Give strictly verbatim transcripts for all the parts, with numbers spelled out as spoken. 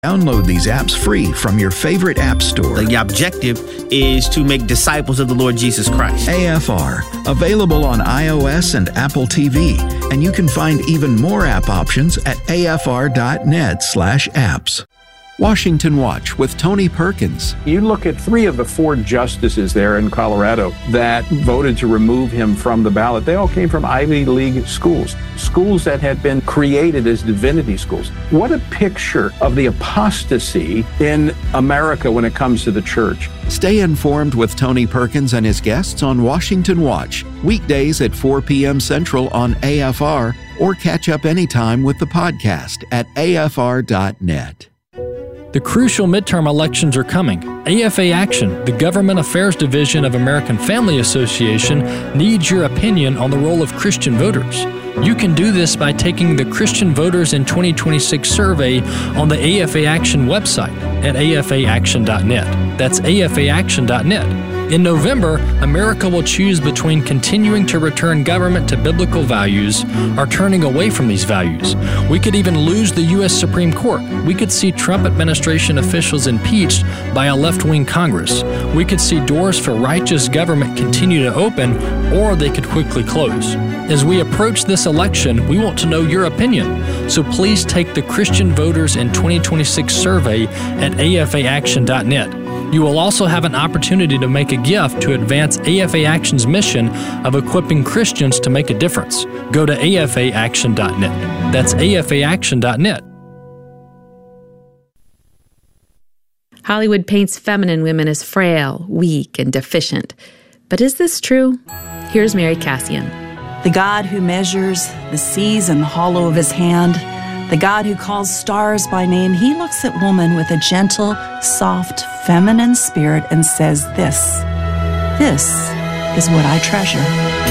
Download these apps free from your favorite app store. The objective is to make disciples of the Lord Jesus Christ. A F R, available on iOS and Apple T V, and you can find even more app options at afr.net slash apps. Washington Watch with Tony Perkins. You look at three of the four justices there in Colorado that voted to remove him from the ballot. They all came from Ivy League schools, schools that had been created as divinity schools. What a picture of the apostasy in America when it comes to the church. Stay informed with Tony Perkins and his guests on Washington Watch, weekdays at four p.m. Central on A F R, or catch up anytime with the podcast at A F R dot net. The crucial midterm elections are coming. A F A Action, the Government Affairs Division of American Family Association, needs your opinion on the role of Christian voters. You can do this by taking the Christian Voters in twenty twenty-six survey on the A F A Action website at A F A action dot net. That's A F A action dot net. In November, America will choose between continuing to return government to biblical values or turning away from these values. We could even lose the U S Supreme Court. We could see Trump administration officials impeached by a left-wing Congress. We could see doors for righteous government continue to open, or they could quickly close. As we approach this election, we want to know your opinion. So please take the Christian Voters in twenty twenty-six survey at A F A action dot net. You will also have an opportunity to make a gift to advance A F A Action's mission of equipping Christians to make a difference. Go to A F A action dot net. That's A F A action dot net. Hollywood paints feminine women as frail, weak, and deficient. But is this true? Here's Mary Cassian. The God who measures the seas in the hollow of his hand, the God who calls stars by name, he looks at woman with a gentle, soft, feminine spirit and says, this, this is what I treasure.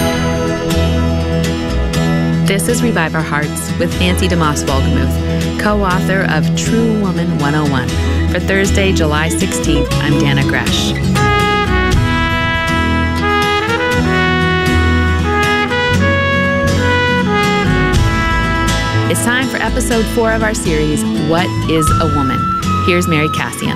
This is Revive Our Hearts with Nancy DeMoss Wolgemuth, co-author of True Woman one oh one. For Thursday, July sixteenth, I'm Dana Gresh. It's time for episode four of our series, What is a Woman? Here's Mary Cassian.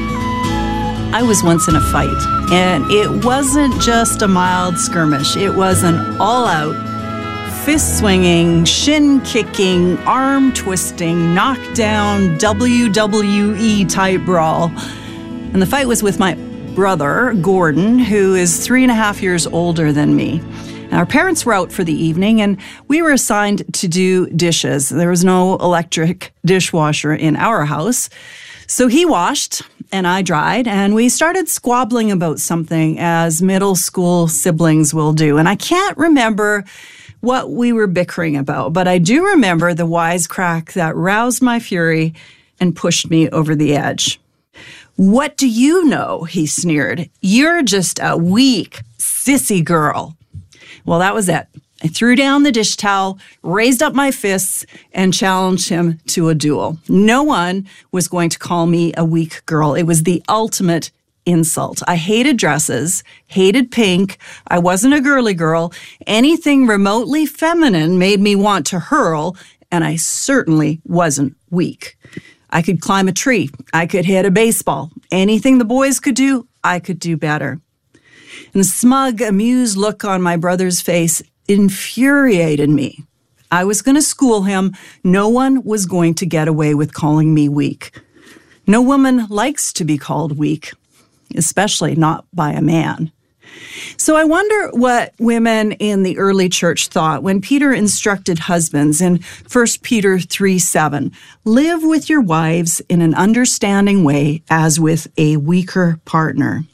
I was once in a fight, and it wasn't just a mild skirmish. It was an all-out, fist-swinging, shin-kicking, arm-twisting, knockdown, W W E-type brawl. And the fight was with my brother, Gordon, who is three and a half years older than me. Our parents were out for the evening, and we were assigned to do dishes. There was no electric dishwasher in our house. So he washed, and I dried, and we started squabbling about something, as middle school siblings will do. And I can't remember what we were bickering about, but I do remember the wisecrack that roused my fury and pushed me over the edge. "What do you know?" he sneered. "You're just a weak, sissy girl." Well, that was it. I threw down the dish towel, raised up my fists, and challenged him to a duel. No one was going to call me a weak girl. It was the ultimate insult. I hated dresses, hated pink. I wasn't a girly girl. Anything remotely feminine made me want to hurl, and I certainly wasn't weak. I could climb a tree. I could hit a baseball. Anything the boys could do, I could do better. And the smug, amused look on my brother's face infuriated me. I was going to school him. No one was going to get away with calling me weak. No woman likes to be called weak, especially not by a man. So I wonder what women in the early church thought when Peter instructed husbands in First Peter three seven, live with your wives in an understanding way as with a weaker partner.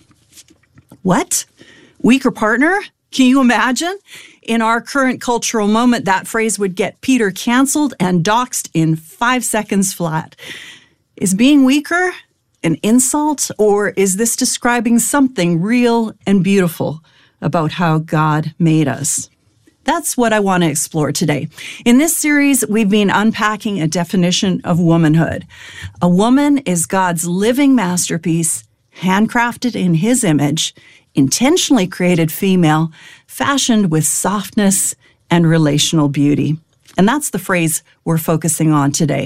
What? Weaker partner? Can you imagine? In our current cultural moment, that phrase would get Peter canceled and doxed in five seconds flat. Is being weaker an insult, or is this describing something real and beautiful about how God made us? That's what I want to explore today. In this series, we've been unpacking a definition of womanhood. A woman is God's living masterpiece, handcrafted in His image, intentionally created female, fashioned with softness and relational beauty. And that's the phrase we're focusing on today.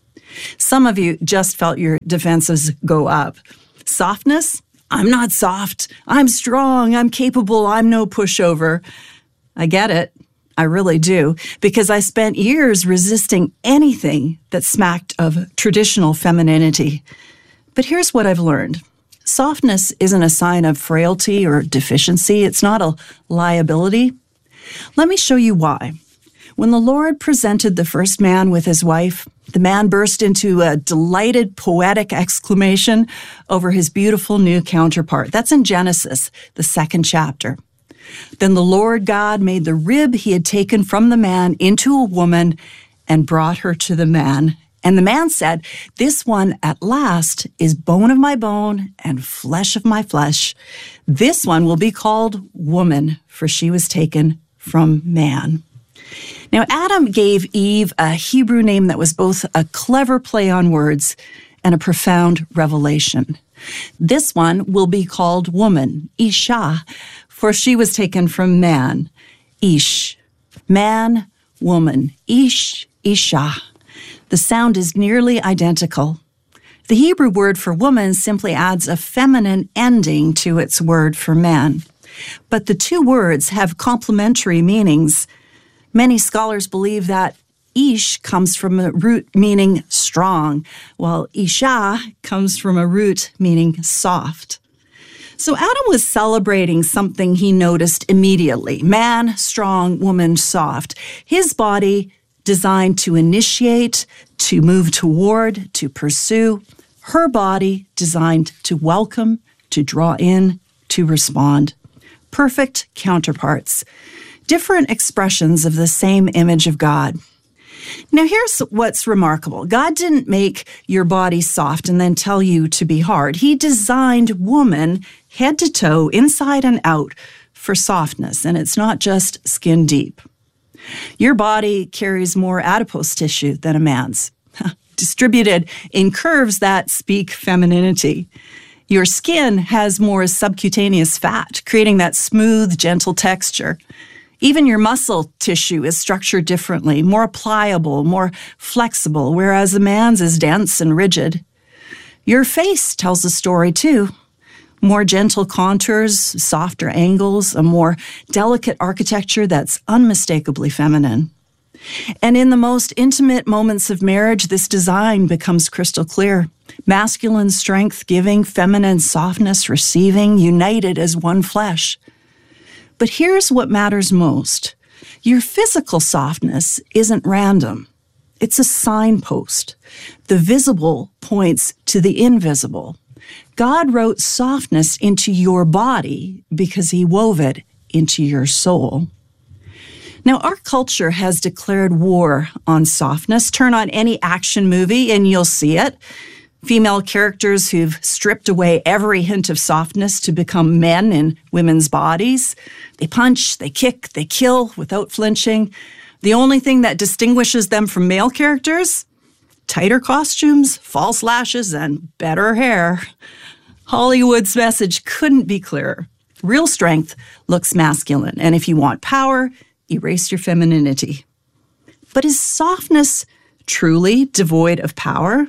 Some of you just felt your defenses go up. Softness? I'm not soft. I'm strong. I'm capable. I'm no pushover. I get it. I really do, because I spent years resisting anything that smacked of traditional femininity. But here's what I've learned. Softness isn't a sign of frailty or deficiency. It's not a liability. Let me show you why. When the Lord presented the first man with his wife, the man burst into a delighted, poetic exclamation over his beautiful new counterpart. That's in Genesis, the second chapter. Then the Lord God made the rib he had taken from the man into a woman and brought her to the man. And the man said, "This one at last is bone of my bone and flesh of my flesh. This one will be called woman, for she was taken from man." Now, Adam gave Eve a Hebrew name that was both a clever play on words and a profound revelation. This one will be called woman, Isha, for she was taken from man. Ish, man, woman. Ish, Isha. The sound is nearly identical. The Hebrew word for woman simply adds a feminine ending to its word for man. But the two words have complementary meanings. Many scholars believe that Ish comes from a root meaning strong, while Isha comes from a root meaning soft. So Adam was celebrating something he noticed immediately. Man, strong, woman, soft. His body designed to initiate, to move toward, to pursue. Her body designed to welcome, to draw in, to respond. Perfect counterparts. Different expressions of the same image of God. Now, here's what's remarkable. God didn't make your body soft and then tell you to be hard. He designed woman head to toe, inside and out, for softness, and it's not just skin deep. Your body carries more adipose tissue than a man's, distributed in curves that speak femininity. Your skin has more subcutaneous fat, creating that smooth, gentle texture. Even your muscle tissue is structured differently, more pliable, more flexible, whereas a man's is dense and rigid. Your face tells a story too. More gentle contours, softer angles, a more delicate architecture that's unmistakably feminine. And in the most intimate moments of marriage, this design becomes crystal clear. Masculine strength giving, feminine softness receiving, united as one flesh. But here's what matters most. Your physical softness isn't random. It's a signpost. The visible points to the invisible. God wrote softness into your body because he wove it into your soul. Now, our culture has declared war on softness. Turn on any action movie and you'll see it. Female characters who've stripped away every hint of softness to become men in women's bodies. They punch, they kick, they kill without flinching. The only thing that distinguishes them from male characters? Tighter costumes, false lashes, and better hair. Hollywood's message couldn't be clearer. Real strength looks masculine, and if you want power, erase your femininity. But is softness truly devoid of power?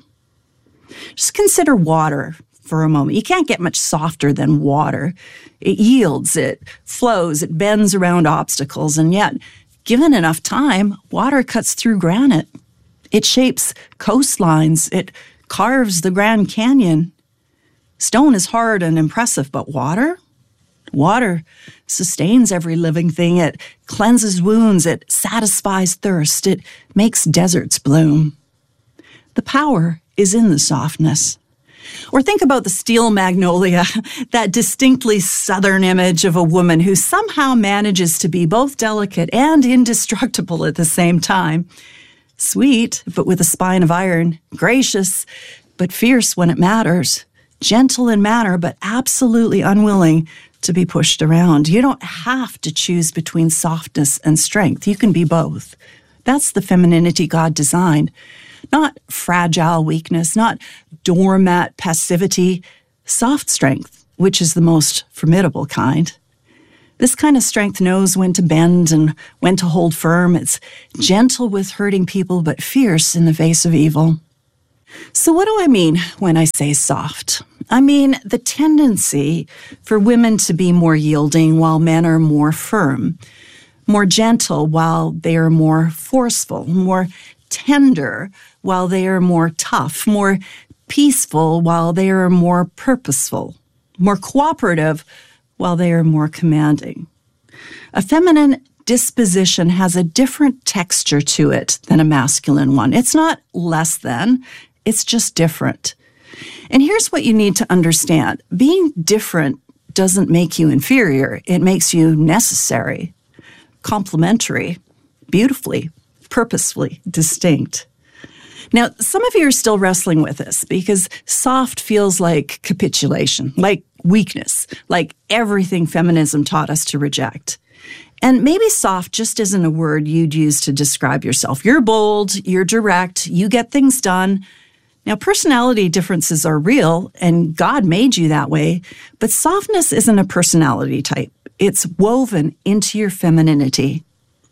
Just consider water for a moment. You can't get much softer than water. It yields, it flows, it bends around obstacles, and yet, given enough time, water cuts through granite. It shapes coastlines. It carves the Grand Canyon. Stone is hard and impressive, but water? Water sustains every living thing. It cleanses wounds. It satisfies thirst. It makes deserts bloom. The power is in the softness. Or think about the steel magnolia, that distinctly southern image of a woman who somehow manages to be both delicate and indestructible at the same time. Sweet, but with a spine of iron. Gracious, but fierce when it matters. Gentle in manner, but absolutely unwilling to be pushed around. You don't have to choose between softness and strength. You can be both. That's the femininity God designed. Not fragile weakness, not doormat passivity, soft strength, which is the most formidable kind. This kind of strength knows when to bend and when to hold firm. It's gentle with hurting people, but fierce in the face of evil. So what do I mean when I say soft? I mean the tendency for women to be more yielding while men are more firm, more gentle while they are more forceful, more tender while they are more tough, more peaceful while they are more purposeful, more cooperative while they are more commanding. A feminine disposition has a different texture to it than a masculine one. It's not less than, it's just different. And here's what you need to understand. Being different doesn't make you inferior. It makes you necessary, complementary, beautifully, purposefully distinct. Now, some of you are still wrestling with this because soft feels like capitulation, like weakness, like everything feminism taught us to reject. And maybe soft just isn't a word you'd use to describe yourself. You're bold, you're direct, you get things done. Now, personality differences are real, and God made you that way, but softness isn't a personality type. It's woven into your femininity.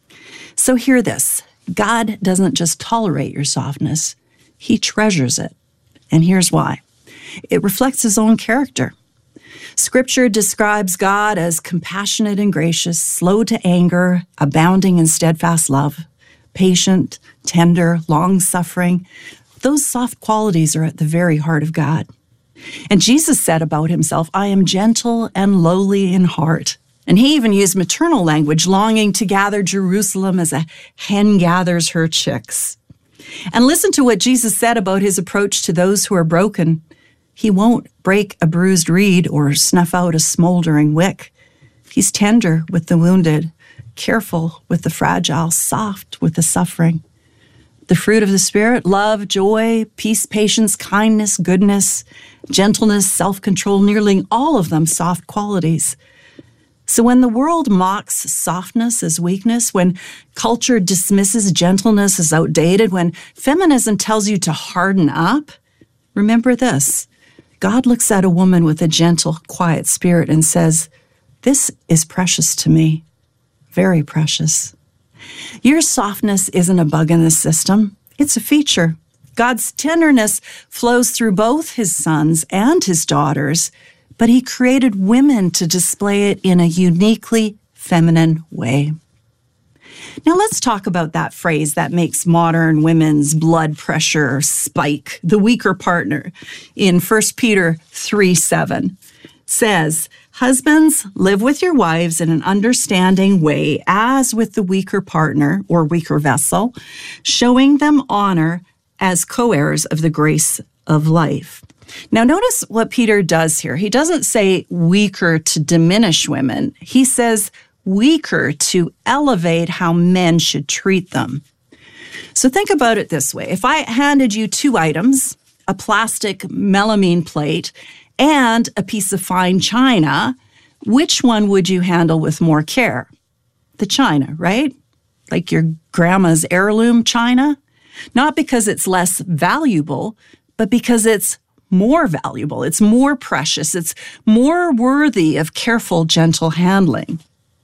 So hear this. God doesn't just tolerate your softness, He treasures it. And here's why. It reflects His own character. Scripture describes God as compassionate and gracious, slow to anger, abounding in steadfast love, patient, tender, long-suffering. Those soft qualities are at the very heart of God. And Jesus said about Himself, I am gentle and lowly in heart. And He even used maternal language, longing to gather Jerusalem as a hen gathers her chicks. And listen to what Jesus said about His approach to those who are broken. He won't break a bruised reed or snuff out a smoldering wick. He's tender with the wounded, careful with the fragile, soft with the suffering. The fruit of the Spirit, love, joy, peace, patience, kindness, goodness, gentleness, self-control, nearly all of them soft qualities. So when the world mocks softness as weakness, when culture dismisses gentleness as outdated, when feminism tells you to harden up, remember this. God looks at a woman with a gentle, quiet spirit and says, this is precious to me, very precious. Your softness isn't a bug in the system. It's a feature. God's tenderness flows through both His sons and His daughters, but He created women to display it in a uniquely feminine way. Now let's talk about that phrase that makes modern women's blood pressure spike, the weaker partner. In First Peter three seven says, husbands, live with your wives in an understanding way, as with the weaker partner or weaker vessel, showing them honor as co-heirs of the grace of life. Now, notice what Peter does here. He doesn't say weaker to diminish women. He says weaker to elevate how men should treat them. So think about it this way. If I handed you two items, a plastic melamine plate and a piece of fine china, which one would you handle with more care? The china, right? Like your grandma's heirloom china? Not because it's less valuable, but because it's more valuable, it's more precious, it's more worthy of careful, gentle handling.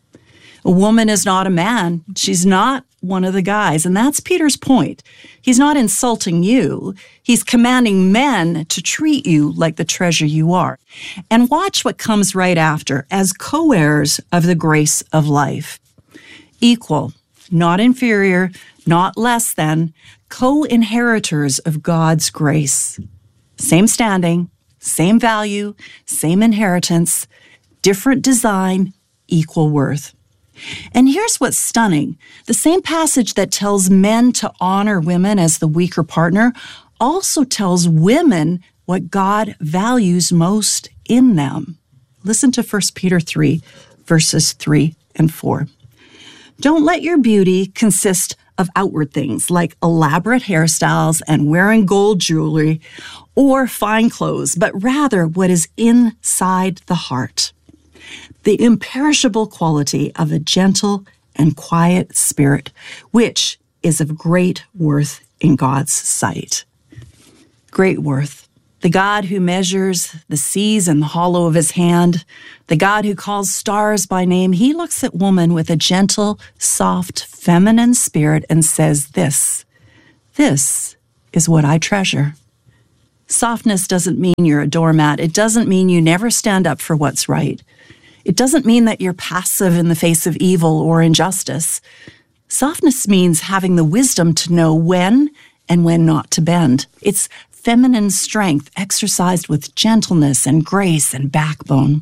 A woman is not a man. She's not one of the guys. And that's Peter's point. He's not insulting you. He's commanding men to treat you like the treasure you are. And watch what comes right after, as co-heirs of the grace of life. Equal, not inferior, not less than, co-inheritors of God's grace. Same standing, same value, same inheritance, different design, equal worth. And here's what's stunning. The same passage that tells men to honor women as the weaker partner also tells women what God values most in them. Listen to First Peter three, verses three and four. Don't let your beauty consist of outward things like elaborate hairstyles and wearing gold jewelry or fine clothes, but rather what is inside the heart, the imperishable quality of a gentle and quiet spirit, which is of great worth in God's sight. Great worth. The God who measures the seas in the hollow of His hand, the God who calls stars by name, He looks at woman with a gentle, soft, feminine spirit and says, this, this is what I treasure. Softness doesn't mean you're a doormat. It doesn't mean you never stand up for what's right. It doesn't mean that you're passive in the face of evil or injustice. Softness means having the wisdom to know when and when not to bend. It's feminine strength exercised with gentleness and grace and backbone.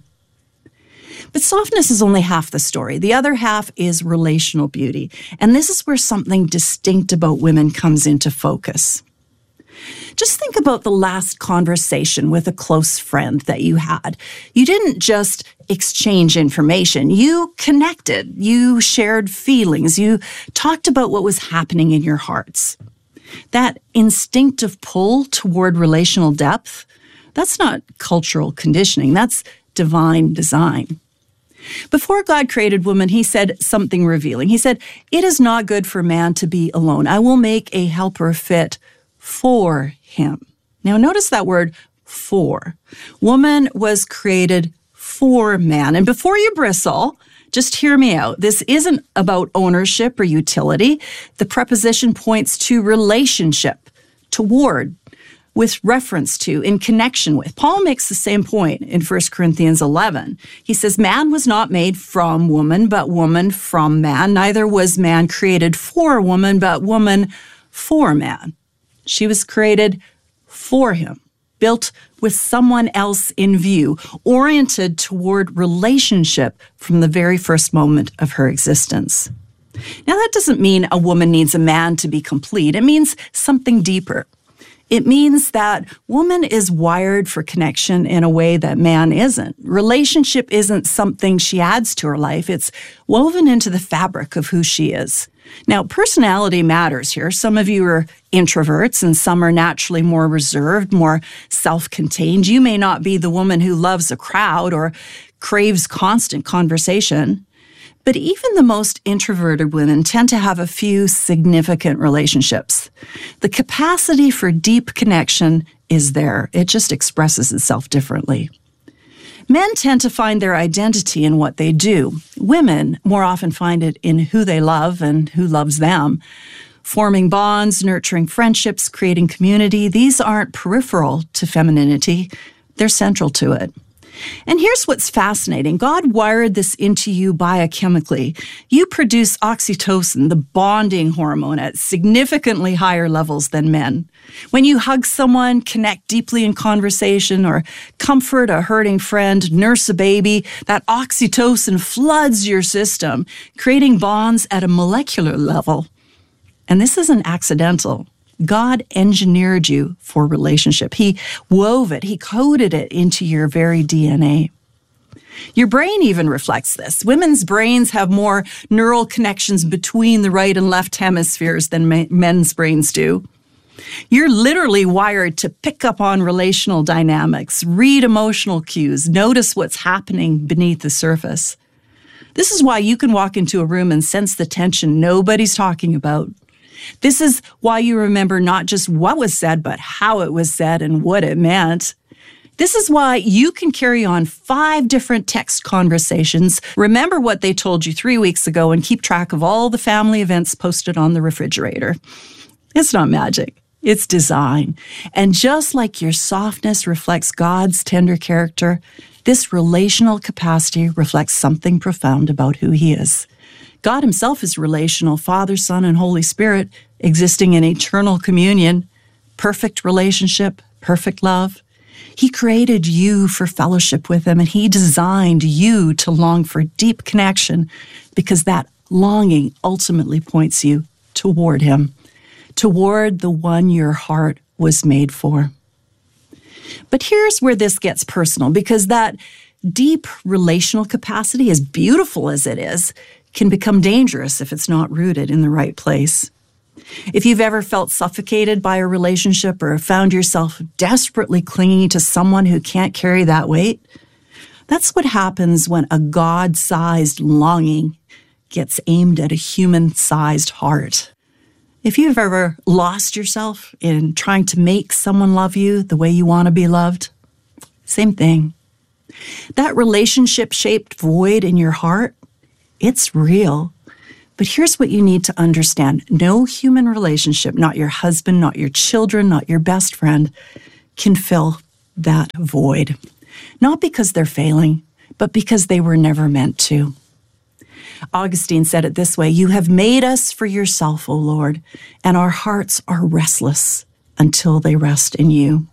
But softness is only half the story. The other half is relational beauty. And this is where something distinct about women comes into focus. Just think about the last conversation with a close friend that you had. You didn't just exchange information. You connected. You shared feelings. You talked about what was happening in your hearts. That instinctive pull toward relational depth, that's not cultural conditioning. That's divine design. Before God created woman, he said something revealing. He said, "It is not good for man to be alone. I will make a helper fit for him." Now notice that word, for. Woman was created for man. And before you bristle, just hear me out. This isn't about ownership or utility. The preposition points to relationship, toward, with reference to, in connection with. Paul makes the same point in First Corinthians eleven. He says, "Man was not made from woman, but woman from man. Neither was man created for woman, but woman for man." She was created for him, built with someone else in view, oriented toward relationship from the very first moment of her existence. Now, that doesn't mean a woman needs a man to be complete. It means something deeper. It means that woman is wired for connection in a way that man isn't. Relationship isn't something she adds to her life. It's woven into the fabric of who she is. Now, personality matters here. Some of you are introverts and some are naturally more reserved, more self-contained. You may not be the woman who loves a crowd or craves constant conversation. But even the most introverted women tend to have a few significant relationships. The capacity for deep connection is there. It just expresses itself differently. Men tend to find their identity in what they do. Women more often find it in who they love and who loves them. Forming bonds, nurturing friendships, creating community, these aren't peripheral to femininity. They're central to it. And here's what's fascinating. God wired this into you biochemically. You produce oxytocin, the bonding hormone, at significantly higher levels than men. When you hug someone, connect deeply in conversation, or comfort a hurting friend, nurse a baby, that oxytocin floods your system, creating bonds at a molecular level. And this isn't accidental. God engineered you for relationship. He wove it. He coded it into your very D N A. Your brain even reflects this. Women's brains have more neural connections between the right and left hemispheres than men's brains do. You're literally wired to pick up on relational dynamics, read emotional cues, notice what's happening beneath the surface. This is why you can walk into a room and sense the tension nobody's talking about. This is why you remember not just what was said, but how it was said and what it meant. This is why you can carry on five different text conversations, remember what they told you three weeks ago, and keep track of all the family events posted on the refrigerator. It's not magic. It's design. And just like your softness reflects God's tender character, this relational capacity reflects something profound about who He is. God himself is relational, Father, Son, and Holy Spirit, existing in eternal communion, perfect relationship, perfect love. He created you for fellowship with him, and he designed you to long for deep connection because that longing ultimately points you toward him, toward the one your heart was made for. But here's where this gets personal, because that deep relational capacity, as beautiful as it is, can become dangerous if it's not rooted in the right place. If you've ever felt suffocated by a relationship or found yourself desperately clinging to someone who can't carry that weight, that's what happens when a God-sized longing gets aimed at a human-sized heart. If you've ever lost yourself in trying to make someone love you the way you want to be loved, same thing. That relationship-shaped void in your heart, it's real. But here's what you need to understand. No human relationship, not your husband, not your children, not your best friend, can fill that void. Not because they're failing, but because they were never meant to. Augustine said it this way, "You have made us for yourself, O Lord, and our hearts are restless until they rest in you."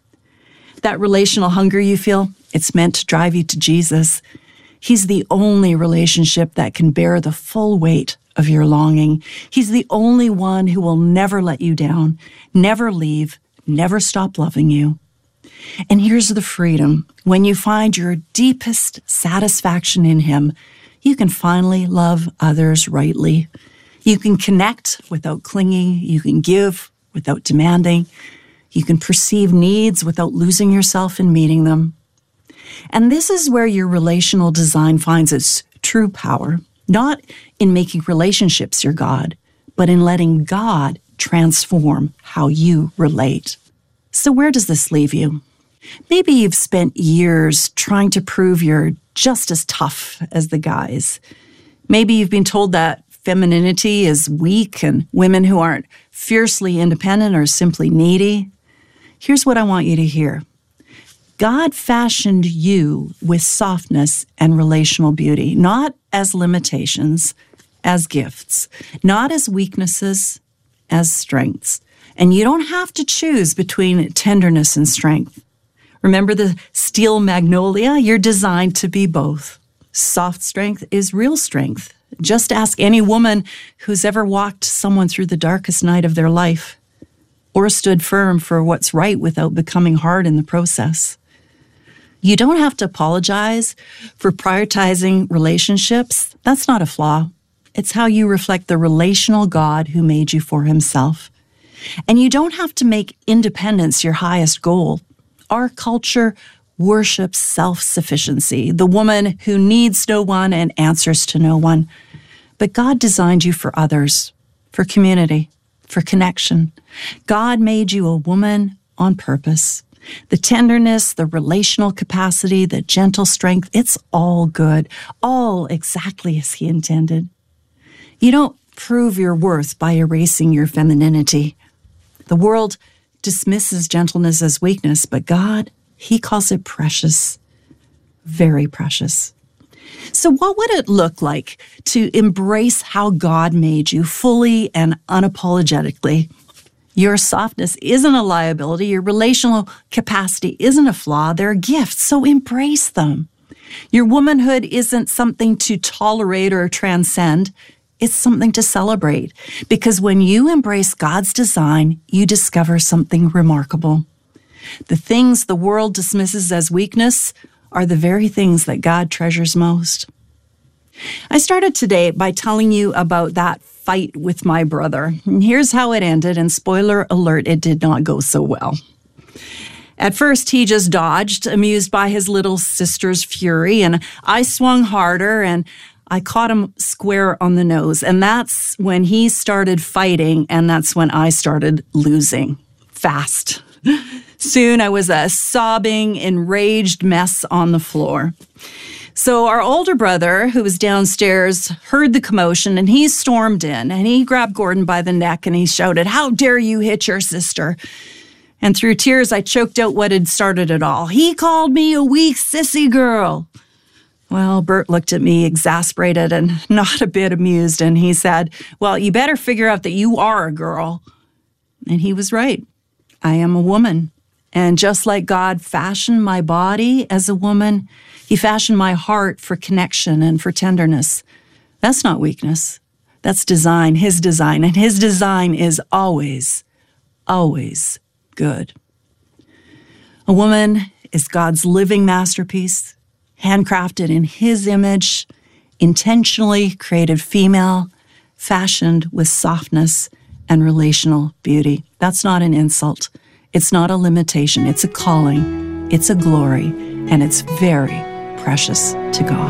That relational hunger you feel, it's meant to drive you to Jesus. He's the only relationship that can bear the full weight of your longing. He's the only one who will never let you down, never leave, never stop loving you. And here's the freedom. When you find your deepest satisfaction in him, you can finally love others rightly. You can connect without clinging. You can give without demanding. You can perceive needs without losing yourself in meeting them. And this is where your relational design finds its true power, not in making relationships your God, but in letting God transform how you relate. So where does this leave you? Maybe you've spent years trying to prove you're just as tough as the guys. Maybe you've been told that femininity is weak and women who aren't fiercely independent are simply needy. Here's what I want you to hear. God fashioned you with softness and relational beauty, not as limitations, as gifts, not as weaknesses, as strengths. And you don't have to choose between tenderness and strength. Remember the steel magnolia? You're designed to be both. Soft strength is real strength. Just ask any woman who's ever walked someone through the darkest night of their life or stood firm for what's right without becoming hard in the process. You don't have to apologize for prioritizing relationships. That's not a flaw. It's how you reflect the relational God who made you for himself. And you don't have to make independence your highest goal. Our culture worships self-sufficiency, the woman who needs no one and answers to no one. But God designed you for others, for community, for connection. God made you a woman on purpose. The tenderness, the relational capacity, the gentle strength, it's all good, all exactly as he intended. You don't prove your worth by erasing your femininity. The world dismisses gentleness as weakness, but God, he calls it precious, very precious. So what would it look like to embrace how God made you fully and unapologetically? Your softness isn't a liability. Your relational capacity isn't a flaw. They're gifts, so embrace them. Your womanhood isn't something to tolerate or transcend. It's something to celebrate, because when you embrace God's design, you discover something remarkable. The things the world dismisses as weakness are the very things that God treasures most. I started today by telling you about that fight with my brother. And here's how it ended, and spoiler alert, it did not go so well. At first, he just dodged, amused by his little sister's fury, and I swung harder, and I caught him square on the nose. And that's when he started fighting, and that's when I started losing fast. Soon, I was a sobbing, enraged mess on the floor. So our older brother, who was downstairs, heard the commotion, and he stormed in, and he grabbed Gordon by the neck, and he shouted, "How dare you hit your sister?" And through tears, I choked out what had started it all. "He called me a weak sissy girl." Well, Bert looked at me exasperated and not a bit amused, and he said, "Well, you better figure out that you are a girl." And he was right. I am a woman. And just like God fashioned my body as a woman, he fashioned my heart for connection and for tenderness. That's not weakness. That's design, his design. And his design is always, always good. A woman is God's living masterpiece, handcrafted in his image, intentionally created female, fashioned with softness and relational beauty. That's not an insult. It's not a limitation. It's a calling. It's a glory. And it's very precious to God.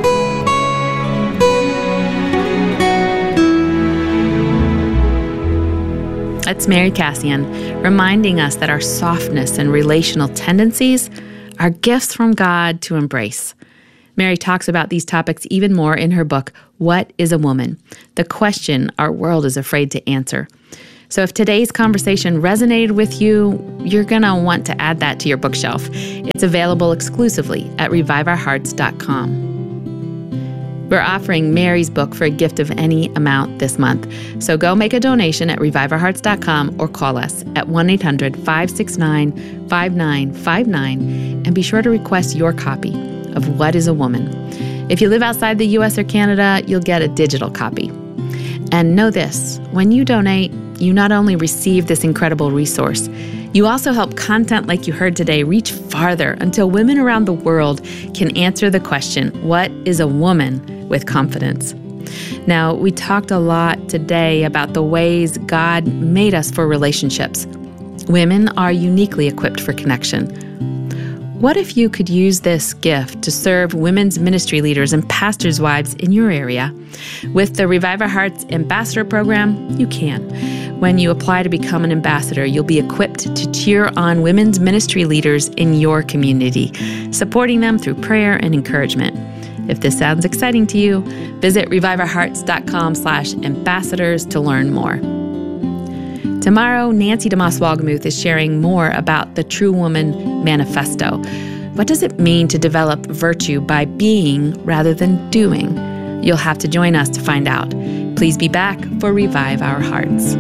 That's Mary Cassian, reminding us that our softness and relational tendencies are gifts from God to embrace. Mary talks about these topics even more in her book, What is a Woman? The question our world is afraid to answer. So if today's conversation resonated with you, you're going to want to add that to your bookshelf. It's available exclusively at revive our hearts dot com. We're offering Mary's book for a gift of any amount this month. So go make a donation at revive our hearts dot com or call us at one eight hundred five six nine five nine five nine and be sure to request your copy of What is a Woman? If you live outside the U S or Canada, you'll get a digital copy. And know this, when you donate, you not only receive this incredible resource, you also help content like you heard today reach farther until women around the world can answer the question, what is a woman, with confidence. Now, we talked a lot today about the ways God made us for relationships. Women are uniquely equipped for connection. What if you could use this gift to serve women's ministry leaders and pastors' wives in your area? With the Revive Our Hearts Ambassador Program, you can. When you apply to become an ambassador, you'll be equipped to cheer on women's ministry leaders in your community, supporting them through prayer and encouragement. If this sounds exciting to you, visit revive our hearts dot com slash ambassadors to learn more. Tomorrow, Nancy DeMoss Wolgemuth is sharing more about the True Woman Manifesto. What does it mean to develop virtue by being rather than doing? You'll have to join us to find out. Please be back for Revive Our Hearts.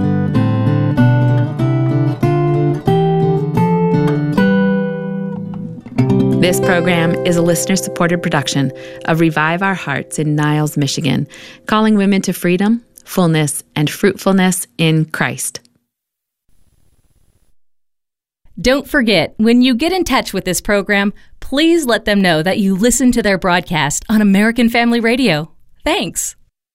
This program is a listener-supported production of Revive Our Hearts in Niles, Michigan, calling women to freedom, fullness, and fruitfulness in Christ. Don't forget, when you get in touch with this program, please let them know that you listen to their broadcast on American Family Radio. Thanks.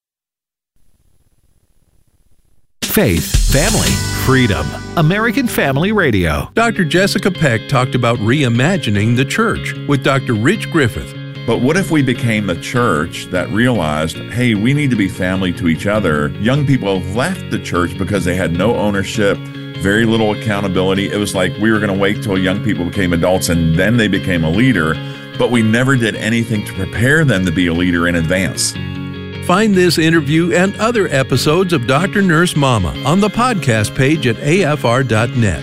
Faith, family, freedom. American Family Radio. Doctor Jessica Peck talked about reimagining the church with Doctor Rich Griffith. But what if we became a church that realized, hey, we need to be family to each other? Young people left the church because they had no ownership, very little accountability. It was like we were going to wait till young people became adults and then they became a leader, but we never did anything to prepare them to be a leader in advance. Find this interview and other episodes of Doctor Nurse Mama on the podcast page at A F R dot net.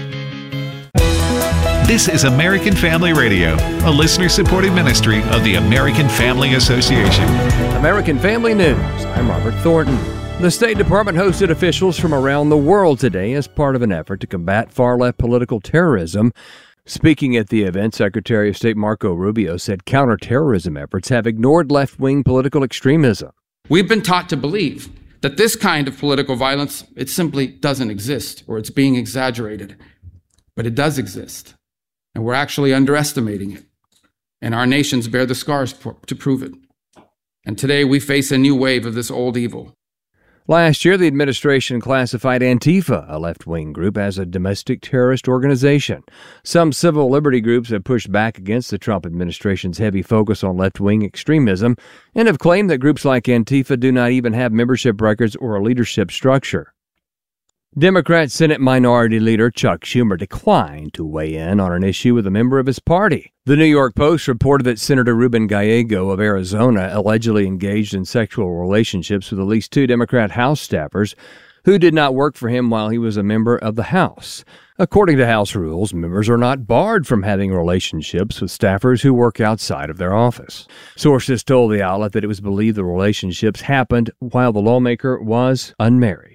This is American Family Radio, a listener-supported ministry of the American Family Association. American Family News. I'm Robert Thornton. The State Department hosted officials from around the world today as part of an effort to combat far-left political terrorism. Speaking at the event, Secretary of State Marco Rubio said counterterrorism efforts have ignored left-wing political extremism. We've been taught to believe that this kind of political violence, it simply doesn't exist, or it's being exaggerated. But it does exist, and we're actually underestimating it. And our nations bear the scars to prove it. And today we face a new wave of this old evil. Last year, the administration classified Antifa, a left-wing group, as a domestic terrorist organization. Some civil liberty groups have pushed back against the Trump administration's heavy focus on left-wing extremism and have claimed that groups like Antifa do not even have membership records or a leadership structure. Democrat Senate Minority Leader Chuck Schumer declined to weigh in on an issue with a member of his party. The New York Post reported that Senator Ruben Gallego of Arizona allegedly engaged in sexual relationships with at least two Democrat House staffers who did not work for him while he was a member of the House. According to House rules, members are not barred from having relationships with staffers who work outside of their office. Sources told the outlet that it was believed the relationships happened while the lawmaker was unmarried.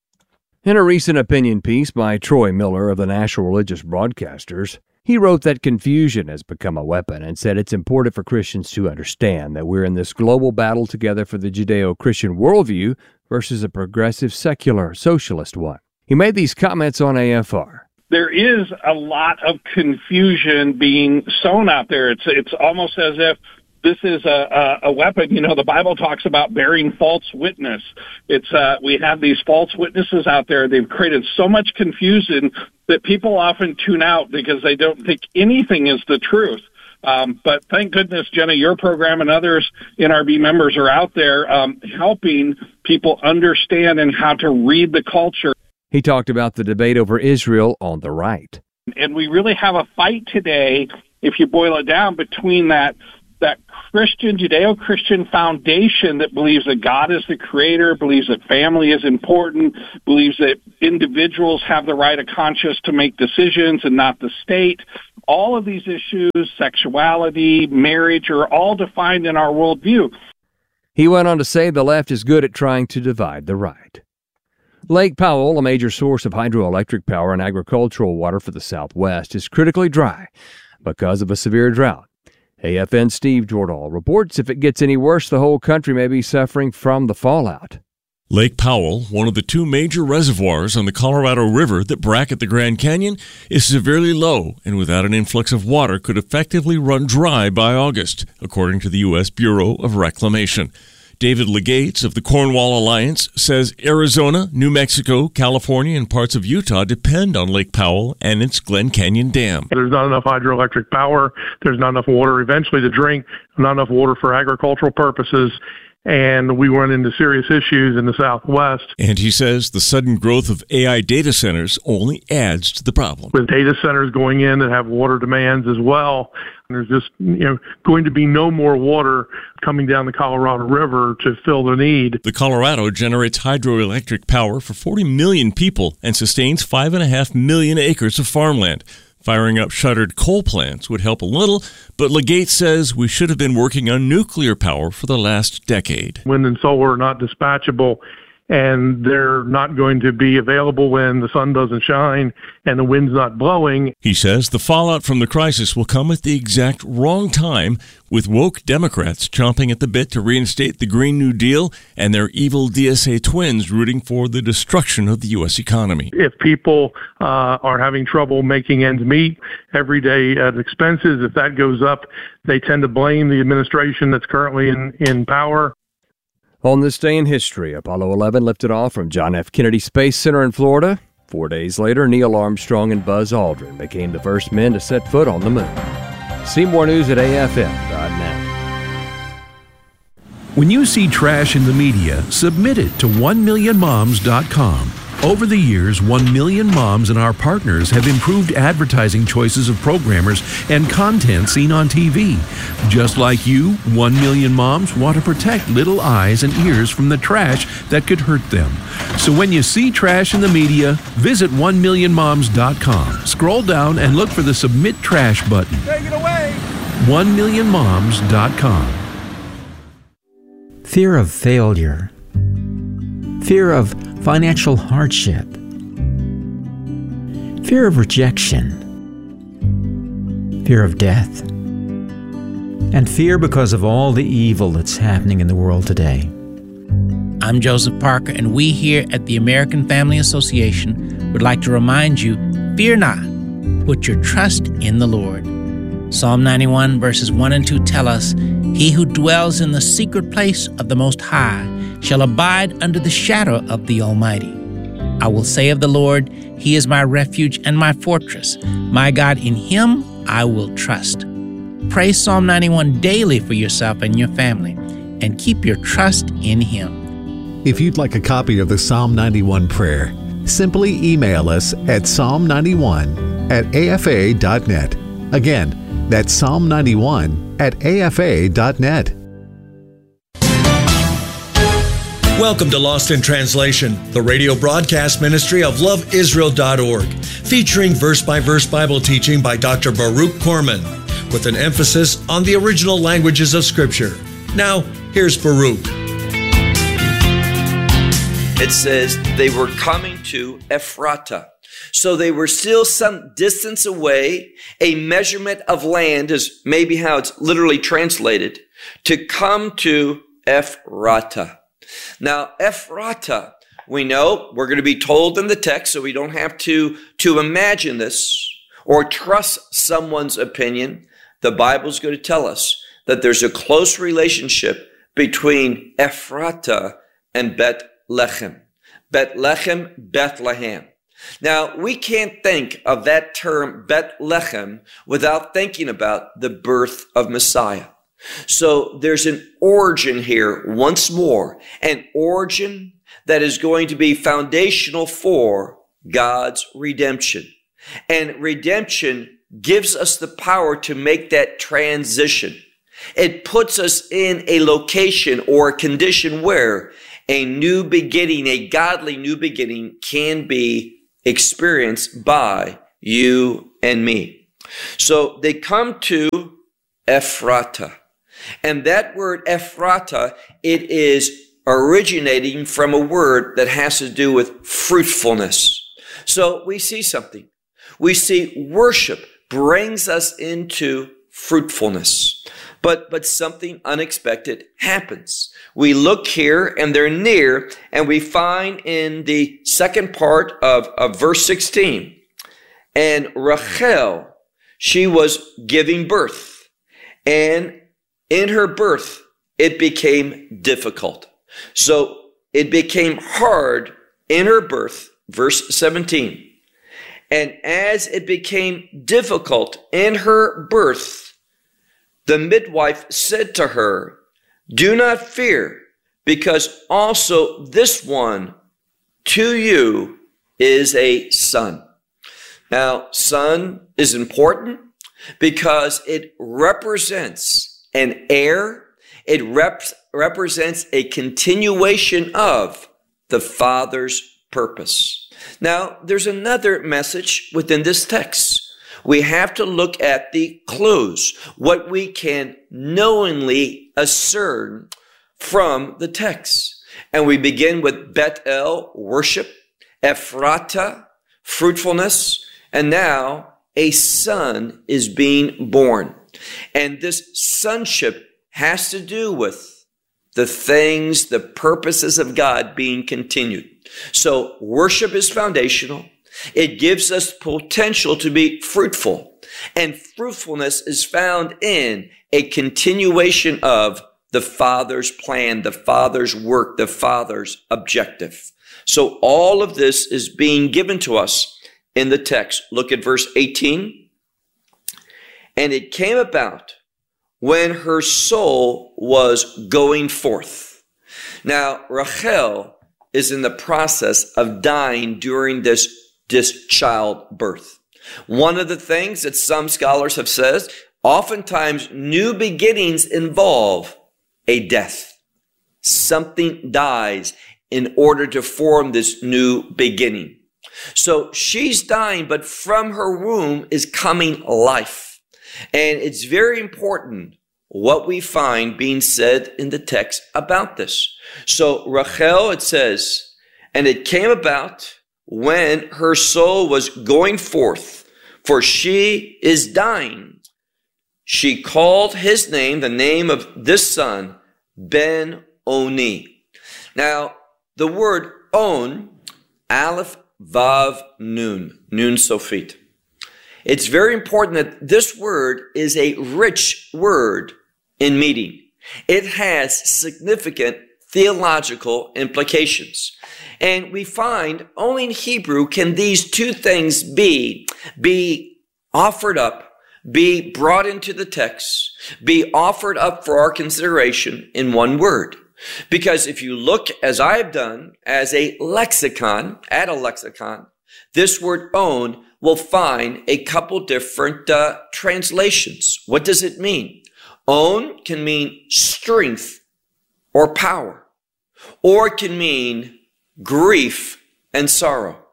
In a recent opinion piece by Troy Miller of the National Religious Broadcasters, he wrote that confusion has become a weapon and said it's important for Christians to understand that we're in this global battle together for the Judeo-Christian worldview versus a progressive, secular, socialist one. He made these comments on A F R. There is a lot of confusion being sown out there. It's it's almost as if this is a, a, a weapon. You know, the Bible talks about bearing false witness. It's uh, we have these false witnesses out there. They've created so much confusion that people often tune out because they don't think anything is the truth. Um, but thank goodness, Jenna, your program and others N R B members are out there um, helping people understand and how to read the culture. He talked about the debate over Israel on the right. And we really have a fight today, if you boil it down, between that that Christian, Judeo-Christian foundation that believes that God is the creator, believes that family is important, believes that individuals have the right of conscience to make decisions and not the state. All of these issues, sexuality, marriage, are all defined in our worldview. He went on to say the left is good at trying to divide the right. Lake Powell, a major source of hydroelectric power and agricultural water for the Southwest, is critically dry because of a severe drought. A F N's Steve Jordahl reports if it gets any worse, the whole country may be suffering from the fallout. Lake Powell, one of the two major reservoirs on the Colorado River that bracket the Grand Canyon, is severely low and without an influx of water could effectively run dry by August, according to the U S Bureau of Reclamation. David Legates of the Cornwall Alliance says Arizona, New Mexico, California, and parts of Utah depend on Lake Powell and its Glen Canyon Dam. There's not enough hydroelectric power. There's not enough water eventually to drink, not enough water for agricultural purposes. And we run into serious issues in the Southwest. And he says the sudden growth of A I data centers only adds to the problem. With data centers going in that have water demands as well, there's just you know going to be no more water coming down the Colorado River to fill the need. The Colorado generates hydroelectric power for forty million people and sustains five and a half million acres of farmland. Firing up shuttered coal plants would help a little, but Legates says we should have been working on nuclear power for the last decade. Wind and solar are not dispatchable, and they're not going to be available when the sun doesn't shine and the wind's not blowing. He says the fallout from the crisis will come at the exact wrong time, with woke Democrats chomping at the bit to reinstate the Green New Deal and their evil D S A twins rooting for the destruction of the U S economy. If people uh, are having trouble making ends meet, everyday uh, expenses, if that goes up, they tend to blame the administration that's currently in, in power. On this day in history, Apollo eleven lifted off from John F. Kennedy Space Center in Florida. Four days later, Neil Armstrong and Buzz Aldrin became the first men to set foot on the moon. See more news at A F M dot net. When you see trash in the media, submit it to one million moms dot com. Over the years, one million Moms and our partners have improved advertising choices of programmers and content seen on T V. Just like you, one million Moms want to protect little eyes and ears from the trash that could hurt them. So when you see trash in the media, visit one million moms dot com. Scroll down and look for the Submit Trash button. Take it away! one million moms dot com. Fear of failure. Fear of financial hardship, fear of rejection, fear of death, and fear because of all the evil that's happening in the world today. I'm Joseph Parker, and we here at the American Family Association would like to remind you, fear not, put your trust in the Lord. Psalm ninety-one verses one and two tell us, "He who dwells in the secret place of the Most High shall abide under the shadow of the Almighty. I will say of the Lord, He is my refuge and my fortress. My God, in Him I will trust." Pray Psalm ninety-one daily for yourself and your family, and keep your trust in Him. If you'd like a copy of the Psalm ninety-one prayer, simply email us at psalm ninety-one at A F A dot net. Again, that's Psalm ninety-one at A F A dot net. Welcome to Lost in Translation, the radio broadcast ministry of love israel dot org, featuring verse-by-verse Bible teaching by Doctor Baruch Corman, with an emphasis on the original languages of Scripture. Now, here's Baruch. It says they were coming to Ephrata. So they were still some distance away. A measurement of land is maybe how it's literally translated, to come to Ephrata. Now, Ephrata, we know, we're going to be told in the text, so we don't have to, to imagine this or trust someone's opinion. The Bible's going to tell us that there's a close relationship between Ephrata and Bethlehem. Bethlehem, Bethlehem. Now, we can't think of that term Bethlehem without thinking about the birth of Messiah. So there's an origin here once more, an origin that is going to be foundational for God's redemption. And redemption gives us the power to make that transition. It puts us in a location or a condition where a new beginning, a godly new beginning, can be experienced by you and me. So they come to Ephrata. And that word Ephrata, it is originating from a word that has to do with fruitfulness. So we see something. We see worship brings us into fruitfulness. But, but something unexpected happens. We look here and they're near, and we find in the second part of, of verse sixteen, and Rachel, she was giving birth, and in her birth, it became difficult. So it became hard in her birth, verse seventeen. And as it became difficult in her birth, the midwife said to her, "Do not fear, because also this one to you is a son." Now, son is important because it represents an heir. It rep- represents a continuation of the Father's purpose. Now, there's another message within this text. We have to look at the clues, what we can knowingly discern from the text. And we begin with Bethel, worship, Ephrata, fruitfulness, and now a son is being born. And this sonship has to do with the things, the purposes of God being continued. So worship is foundational. It gives us potential to be fruitful. And fruitfulness is found in a continuation of the Father's plan, the Father's work, the Father's objective. So all of this is being given to us in the text. Look at verse eighteen. And it came about when her soul was going forth. Now, Rachel is in the process of dying during this, this childbirth. One of the things that some scholars have said, oftentimes new beginnings involve a death. Something dies in order to form this new beginning. So she's dying, but from her womb is coming life. And it's very important what we find being said in the text about this. So Rachel, it says, and it came about when her soul was going forth, for she is dying. She called his name, the name of this son, Ben-Oni. Now, the word on, Aleph, Vav, Nun, Nun Sofit. It's very important that this word is a rich word in meaning. It has significant theological implications. And we find only in Hebrew can these two things be, be offered up, be brought into the text, be offered up for our consideration in one word. Because if you look, as I have done, as a lexicon, at a lexicon, this word own will find a couple different uh, translations. What does it mean? Own can mean strength or power, or it can mean grief and sorrow.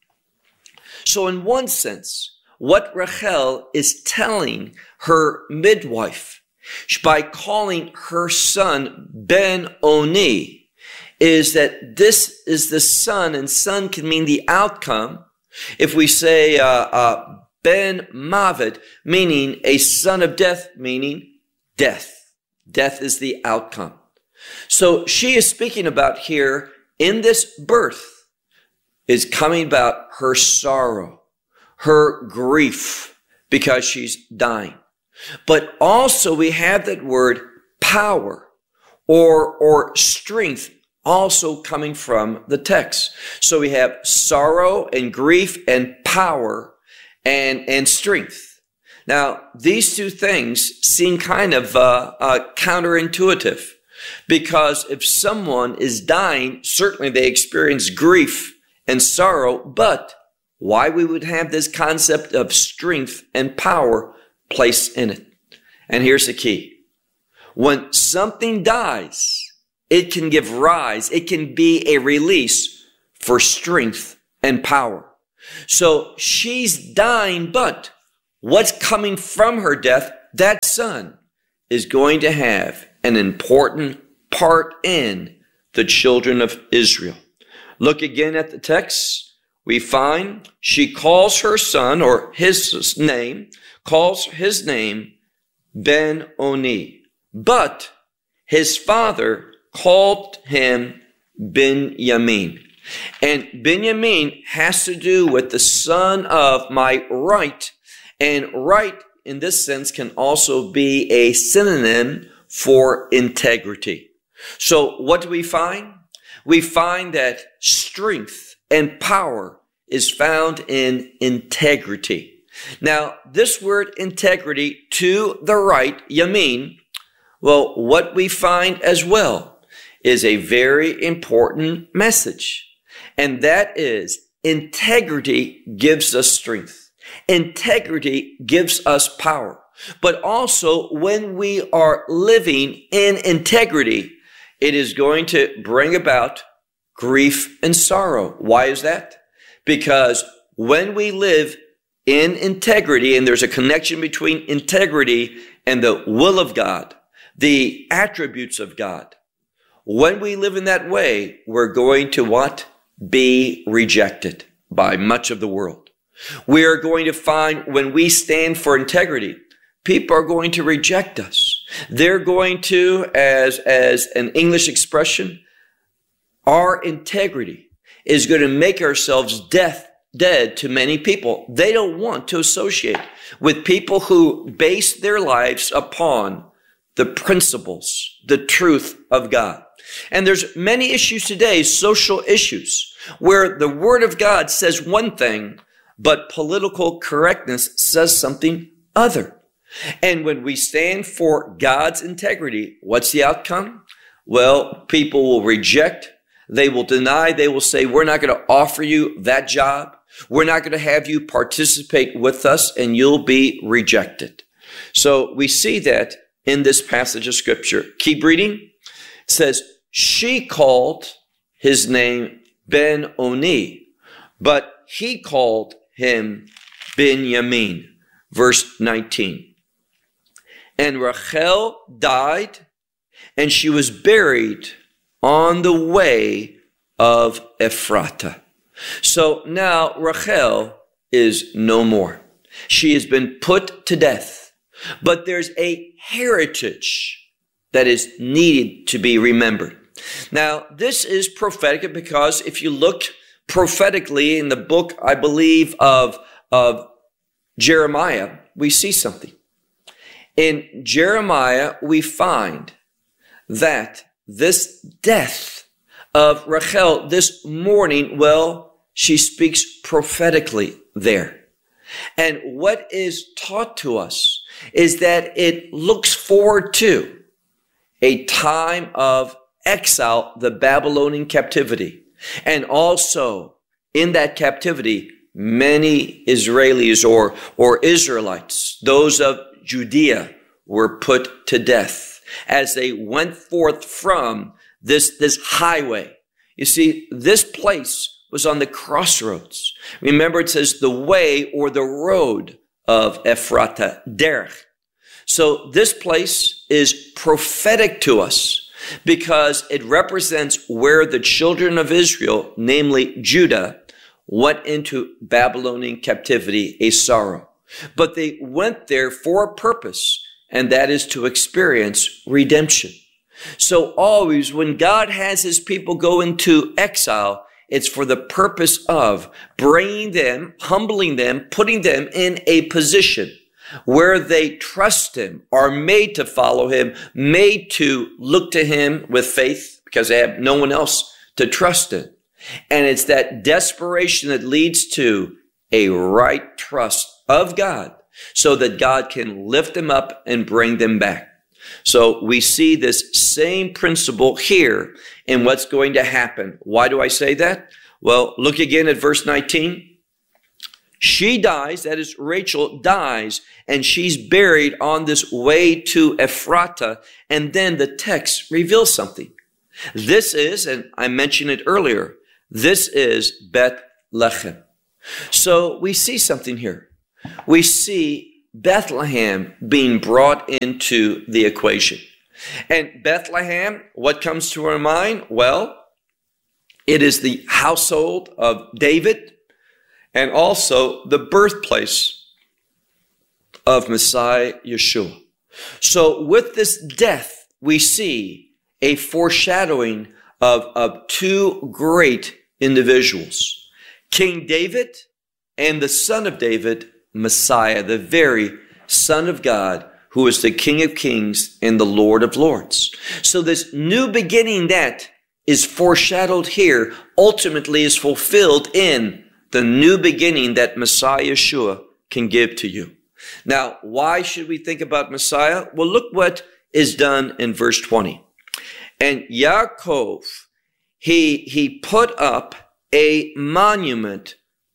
So in one sense, what Rachel is telling her midwife by calling her son Ben-Oni is that this is the son, and son can mean the outcome. If we say uh, uh, Ben-Mavet, meaning a son of death, meaning death. Death is the outcome. So she is speaking about here in this birth is coming about her sorrow, her grief, because she's dying. But also we have that word power or, or strength also coming from the text. So we have sorrow and grief and power and, and strength. Now, these two things seem kind of uh, uh, counterintuitive, because if someone is dying, certainly they experience grief and sorrow, but why we would have this concept of strength and power placed in it? And here's the key. When something dies, it can give rise, it can be a release for strength and power. So she's dying, but what's coming from her death, that son is going to have an important part in the children of Israel. Look again at the text. We find she calls her son, or his name, calls his name Ben-Oni. But his father called him Benjamin. And Benjamin has to do with the son of my right. And right, in this sense, can also be a synonym for integrity. So what do we find? We find that strength and power is found in integrity. Now, this word integrity, to the right, yamin, well, what we find as well is a very important message. And that is, integrity gives us strength. Integrity gives us power. But also, when we are living in integrity, it is going to bring about grief and sorrow. Why is that? Because when we live in integrity, and there's a connection between integrity and the will of God, the attributes of God, when we live in that way, we're going to what? Be rejected by much of the world. We are going to find when we stand for integrity, people are going to reject us. They're going to, as, as an English expression, our integrity is going to make ourselves death, dead to many people. They don't want to associate with people who base their lives upon the principles, the truth of God. And there's many issues today, social issues, where the Word of God says one thing, but political correctness says something other. And when we stand for God's integrity, what's the outcome? Well, people will reject, they will deny, they will say, we're not going to offer you that job. We're not going to have you participate with us, and you'll be rejected. So we see that in this passage of Scripture. Keep reading. It says, she called his name Ben-Oni, but he called him Benjamin. Verse nineteen. And Rachel died, and she was buried on the way of Ephrata. So now Rachel is no more. She has been put to death. But there's a heritage that is needed to be remembered. Now, this is prophetic because if you look prophetically in the book, I believe, of, of Jeremiah, we see something. In Jeremiah, we find that this death of Rachel, this mourning, well, she speaks prophetically there. And what is taught to us is that it looks forward to a time of exile, the Babylonian captivity. And also in that captivity, many Israelis or, or Israelites, those of Judea, were put to death as they went forth from this, this highway. You see, this place was on the crossroads. Remember, it says the way or the road of Ephrata, Derech. So this place is prophetic to us because it represents where the children of Israel, namely Judah, went into Babylonian captivity, a sorrow. But they went there for a purpose, and that is to experience redemption. So always when God has his people go into exile, it's for the purpose of bringing them, humbling them, putting them in a position where they trust him, are made to follow him, made to look to him with faith because they have no one else to trust in. And it's that desperation that leads to a right trust of God so that God can lift them up and bring them back. So we see this same principle here in what's going to happen. Why do I say that? Well, look again at verse nineteen. She dies, that is, Rachel dies, and she's buried on this way to Ephrata, and then the text reveals something. This is, and I mentioned it earlier, this is Bethlehem. So we see something here. We see Bethlehem being brought into the equation. And Bethlehem, what comes to our mind? Well, it is the household of David and also the birthplace of Messiah Yeshua. So with this death, we see a foreshadowing of, of two great individuals, King David and the son of David, Messiah, the very Son of God, who is the King of Kings and the Lord of Lords. So this new beginning that is foreshadowed here ultimately is fulfilled in the new beginning that Messiah Yeshua can give to you. Now, why should we think about Messiah? Well, look what is done in verse twenty. And Yaakov, he, he put up a monument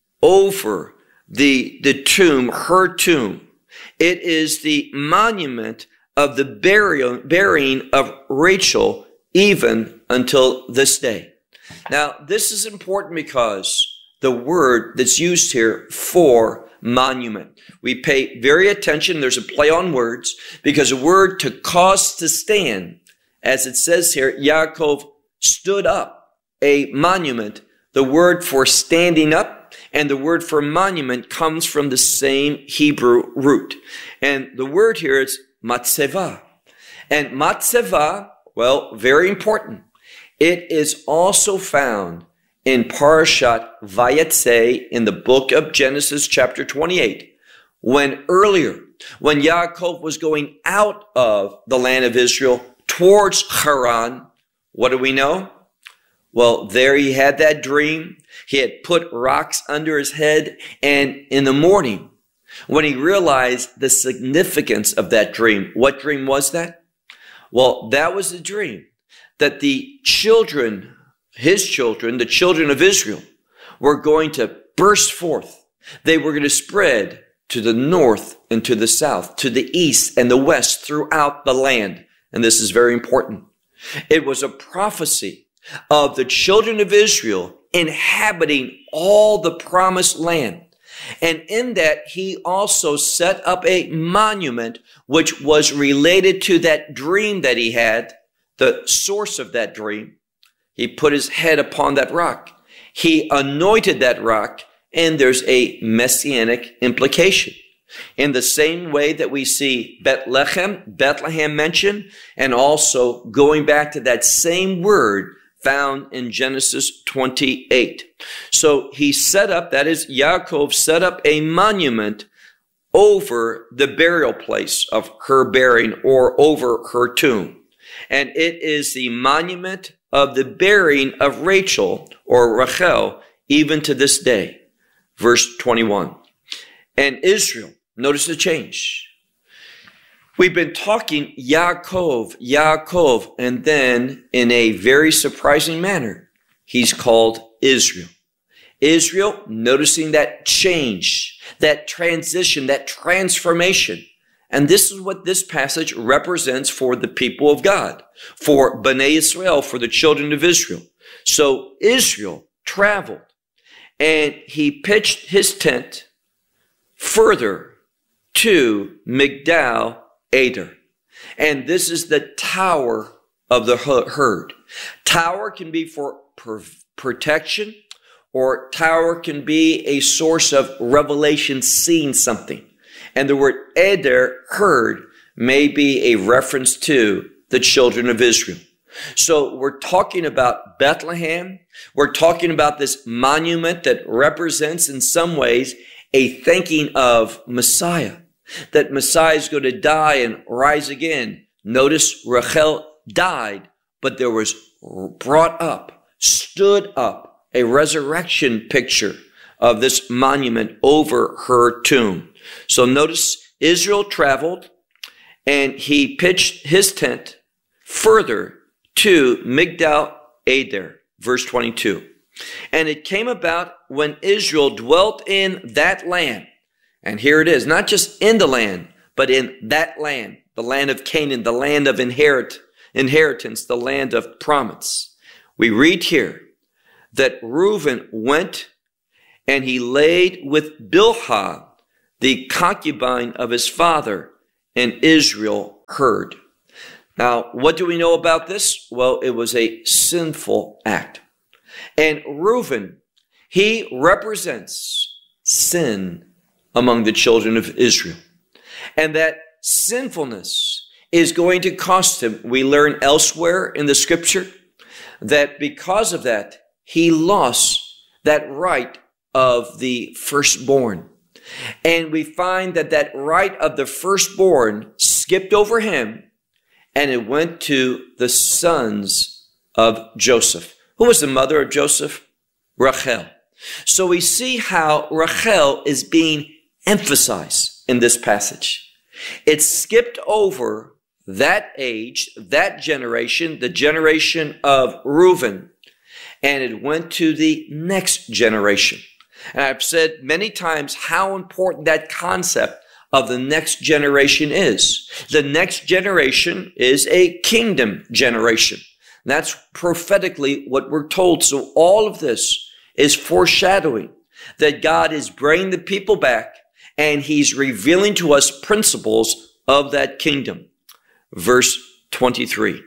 over the, the tomb, her tomb. It is the monument of the burial, burying of Rachel even until this day. Now, this is important because the word that's used here for monument. We pay very attention. There's a play on words because the word to cause to stand, as it says here, Yaakov stood up a monument. The word for standing up and the word for monument comes from the same Hebrew root. And the word here is matzeva. And matzeva, well, very important. It is also found in Parashat Vayetze in the book of Genesis chapter twenty-eight, when earlier, when Yaakov was going out of the land of Israel towards Haran, what do we know? Well, there he had that dream. He had put rocks under his head, and in the morning, when he realized the significance of that dream, what dream was that? Well, that was the dream that the children, his children, the children of Israel, were going to burst forth. They were going to spread to the north and to the south, to the east and the west throughout the land. And this is very important. It was a prophecy of the children of Israel inhabiting all the promised land. And in that, he also set up a monument which was related to that dream that he had, the source of that dream. He put his head upon that rock. He anointed that rock, and there's a messianic implication. In the same way that we see Bethlehem, Bethlehem mentioned, and also going back to that same word found in Genesis twenty-eight. So he set up, that is, Yaakov set up a monument over the burial place of her burying, or over her tomb. And it is the monument of the burying of Rachel, or Rachel, even to this day. Verse twenty-one. And Israel, notice the change. We've been talking Yaakov, Yaakov, and then in a very surprising manner, he's called Israel. Israel, noticing that change, that transition, that transformation. And this is what this passage represents for the people of God, for Bnei Israel, for the children of Israel. So Israel traveled, and he pitched his tent further to Migdal Eder. And this is the tower of the herd. Tower can be for protection, or tower can be a source of revelation, seeing something. And the word Eder, herd, may be a reference to the children of Israel. So we're talking about Bethlehem. We're talking about this monument that represents in some ways a thinking of Messiah, that Messiah is going to die and rise again. Notice Rachel died, but there was brought up, stood up, a resurrection picture of this monument over her tomb. So notice Israel traveled, and he pitched his tent further to Migdal Eder, verse twenty-two. And it came about when Israel dwelt in that land. And here it is, not just in the land, but in that land, the land of Canaan, the land of inherit, inheritance, the land of promise. We read here that Reuben went and he laid with Bilhah, the concubine of his father, and Israel heard. Now, what do we know about this? Well, it was a sinful act. And Reuben, he represents sin among the children of Israel. And that sinfulness is going to cost him. We learn elsewhere in the scripture that because of that, he lost that right of the firstborn. And we find that that right of the firstborn skipped over him, and it went to the sons of Joseph. Who was the mother of Joseph? Rachel. So we see how Rachel is being emphasized in this passage. It skipped over that age, that generation, the generation of Reuben, and it went to the next generation. And I've said many times how important that concept of the next generation is. The next generation is a kingdom generation. That's prophetically what we're told. So all of this is foreshadowing that God is bringing the people back and he's revealing to us principles of that kingdom. Verse twenty-three.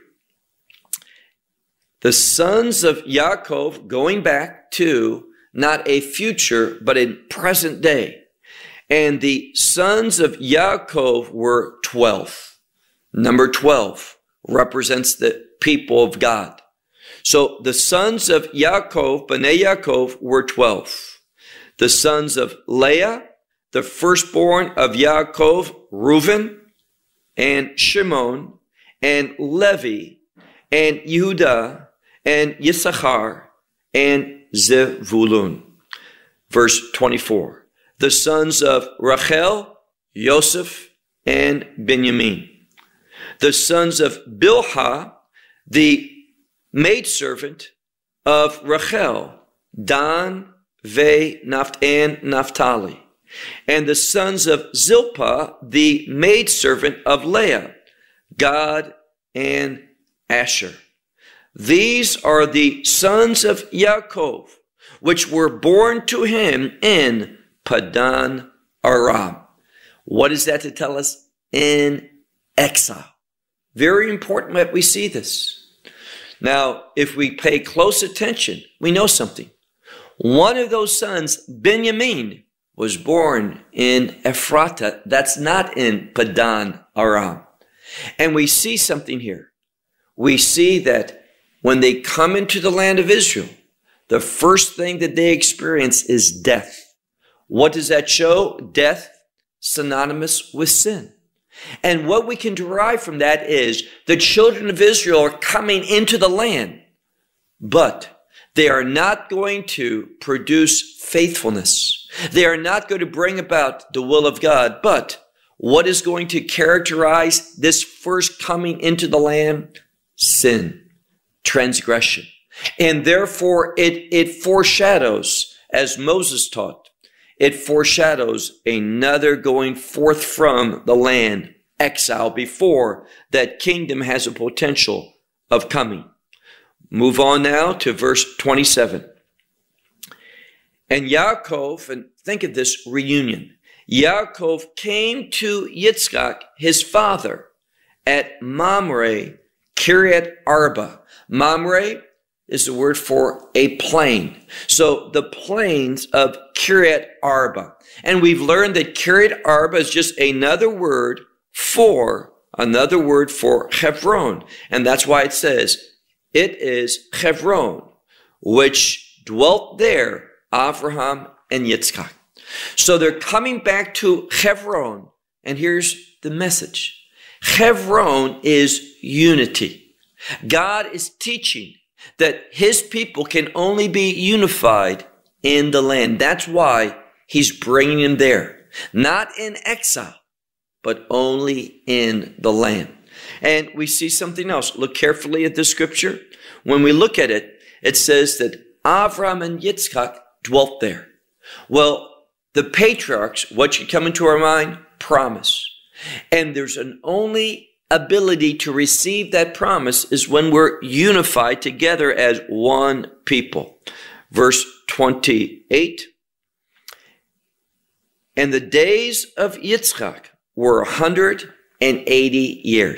The sons of Yaakov, going back to not a future, but a present day. And the sons of Yaakov were twelve. Number twelve represents the people of God. So the sons of Yaakov, Bnei Yaakov, were twelve. The sons of Leah, the firstborn of Yaakov, Reuben, and Shimon, and Levi, and Yehudah, and Yissachar, and Zevulun. Verse twenty-four. The sons of Rachel, Yosef, and Benjamin. The sons of Bilhah, the maidservant of Rachel, Dan, Ve, Naft, and Naphtali. And the sons of Zilpah, the maidservant of Leah, Gad, and Asher. These are the sons of Yaakov, which were born to him in Padan Aram. What is that to tell us? In exile. Very important that we see this. Now, if we pay close attention, we know something. One of those sons, Benjamin, was born in Ephrata. That's not in Padan Aram. And we see something here. We see that when they come into the land of Israel, the first thing that they experience is death. What does that show? Death, synonymous with sin. And what we can derive from that is the children of Israel are coming into the land, but they are not going to produce faithfulness. They are not going to bring about the will of God. But what is going to characterize this first coming into the land? Sin, transgression. And therefore it, it foreshadows, as Moses taught, it foreshadows another going forth from the land, exile, before that kingdom has a potential of coming. Move on now to verse twenty-seven. And Yaakov, and think of this reunion. Yaakov came to Yitzchak, his father, at Mamre, Kiryat Arba. Mamre is the word for a plain. So the plains of Kiryat Arba. And we've learned that Kiryat Arba is just another word for, another word for Hebron. And that's why it says, it is Hebron, which dwelt there, Avraham and Yitzchak. So they're coming back to Hebron. And here's the message. Hebron is unity. God is teaching that his people can only be unified in the land. That's why he's bringing them there. Not in exile, but only in the land. And we see something else. Look carefully at the scripture. When we look at it, it says that Avram and Yitzchak dwelt there. Well, the patriarchs, what should come into our mind? Promise. And there's an only ability to receive that promise is when we're unified together as one people. Verse twenty-eight. And the days of Yitzchak were one hundred eighty years.